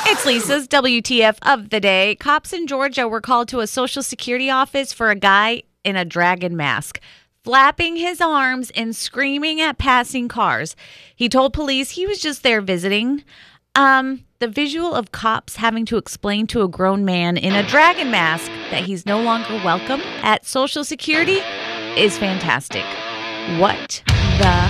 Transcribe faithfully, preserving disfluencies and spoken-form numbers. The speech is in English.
It's Lisa's W T F of the day. Cops in Georgia were called to a Social Security office for a guy in a dragon mask, flapping his arms and screaming at passing cars. He told police he was just there visiting. Um, the visual of cops having to explain to a grown man in a dragon mask that he's no longer welcome at Social Security is fantastic. What the